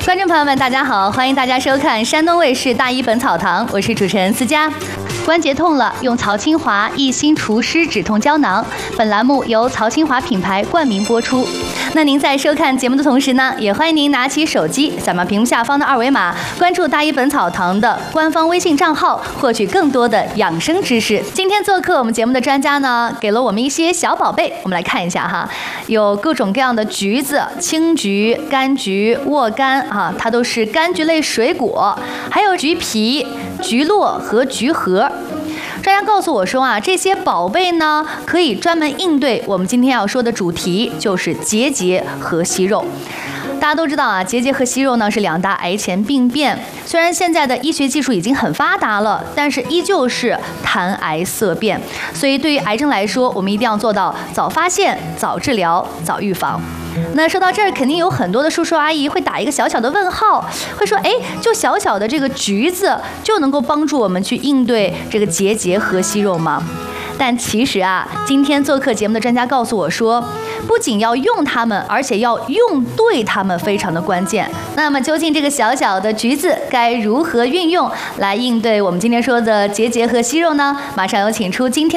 观众朋友们，大家好，欢迎大家收看山东卫视大医本草堂，我是主持人思佳。关节痛了，用曹清华益心除湿止痛胶囊。本栏目由曹清华品牌冠名播出。那您在收看节目的同时呢，也欢迎您拿起手机，扫描屏幕下方的二维码，关注大医本草堂的官方微信账号，获取更多的养生知识。今天做客我们节目的专家呢，给了我们一些小宝贝，我们来看一下哈，有各种各样的橘子，青橘、柑橘、沃柑啊，它都是柑橘类水果，还有橘皮、橘络和橘核。专家告诉我说啊，这些宝贝呢，可以专门应对我们今天要说的主题，就是结节和息肉。大家都知道啊，结节和息肉呢是两大癌前病变。虽然现在的医学技术已经很发达了，但是依旧是谈癌色变。所以对于癌症来说，我们一定要做到早发现、早治疗、早预防。那说到这儿，肯定有很多的叔叔阿姨会打一个小小的问号，会说，哎，就小小的这个橘子就能够帮助我们去应对这个结节和息肉吗？但其实啊，今天做客节目的专家告诉我说，不仅要用它们，而且要用对它们非常的关键。那么究竟这个小小的橘子该如何运用来应对我们今天说的结节和息肉呢？马上有请出今天